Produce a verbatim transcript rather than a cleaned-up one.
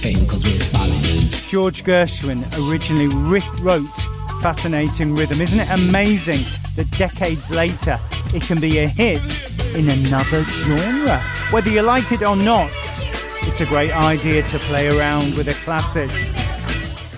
fame because we're solid. George Gershwin originally ri- wrote fascinating rhythm. Isn't it amazing that decades later it can be a hit in another genre? Whether you like it or not, it's a great idea to play around with a classic.